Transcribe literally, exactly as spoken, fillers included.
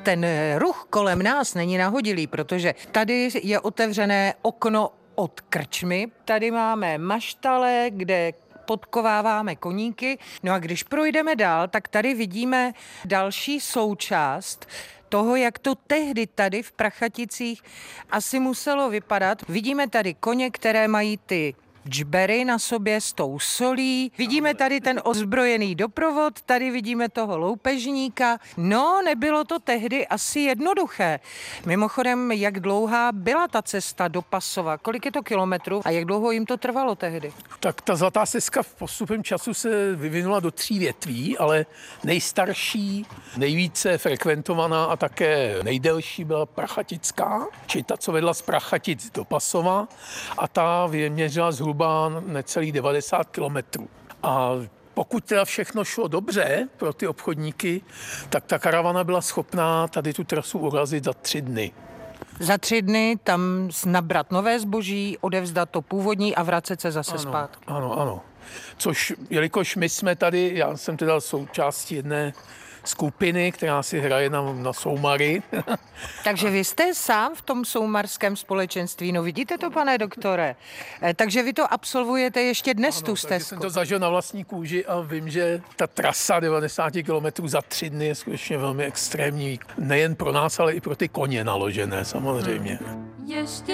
ten ruch kolem nás není nahodilý, protože tady je otevřené okno od krčmy, tady máme maštale, kde podkováváme koníky. No a když projdeme dál, tak tady vidíme další součást toho, jak to tehdy tady v Prachaticích asi muselo vypadat. Vidíme tady koně, které mají ty džbery na sobě s tou solí. Vidíme tady ten ozbrojený doprovod, tady vidíme toho loupežníka. No, nebylo to tehdy asi jednoduché. Mimochodem, jak dlouhá byla ta cesta do Pasova? Kolik je to kilometrů a jak dlouho jim to trvalo tehdy? Tak ta Zlatá stezka v postupem času se vyvinula do tří větví, ale nejstarší, nejvíce frekventovaná a také nejdelší byla Prachatická, či ta, co vedla z Prachatic do Pasova, a ta vyměřila zhruba necelých devadesát kilometrů. A pokud teda všechno šlo dobře pro ty obchodníky, tak ta karavana byla schopná tady tu trasu urazit za tři dny. Za tři dny tam nabrat nové zboží, odevzdat to původní a vracet se zase ano, zpátky. Ano, ano. Což, jelikož my jsme tady, já jsem teda součástí jedné skupiny, která si hraje na, na soumary. Takže vy jste sám v tom soumarském společenství, no vidíte to, pane doktore. E, takže vy to absolvujete ještě dnes, ano, tu stezku. Jsem to zažil na vlastní kůži a vím, že ta trasa devadesát kilometrů za tři dny je skutečně velmi extrémní. Nejen pro nás, ale i pro ty koně naložené samozřejmě. Hmm. Ještě